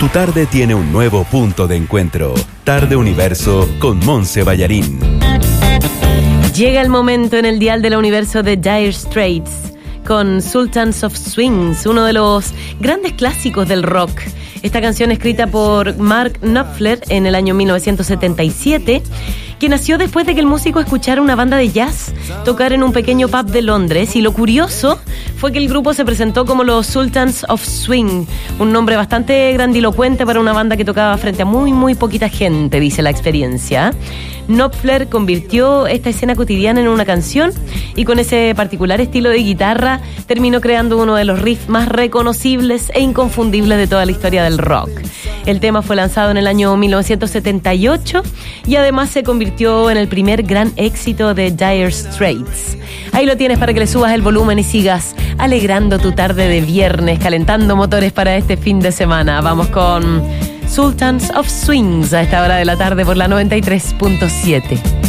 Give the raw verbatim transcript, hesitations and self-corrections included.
Tu tarde tiene un nuevo punto de encuentro. Tarde Universo con Monse Ballarín. Llega el momento en el dial de la Universo de Dire Straits con Sultans of Swings, uno de los grandes clásicos del rock. Esta canción escrita por Mark Knopfler en el año mil novecientos setenta y siete, que nació después de que el músico escuchara una banda de jazz tocar en un pequeño pub de Londres, y lo curioso fue que el grupo se presentó como los Sultans of Swing, un nombre bastante grandilocuente para una banda que tocaba frente a muy muy poquita gente, dice la experiencia. Knopfler convirtió esta escena cotidiana en una canción y con ese particular estilo de guitarra terminó creando uno de los riffs más reconocibles e inconfundibles de toda la historia del rock. El tema fue lanzado en el año mil novecientos setenta y ocho y además se convirtió en el primer gran éxito de Dire Straits. Ahí lo tienes para que le subas el volumen y sigas alegrando tu tarde de viernes, calentando motores para este fin de semana. Vamos con Sultans of Swings a esta hora de la tarde por la noventa y tres punto siete.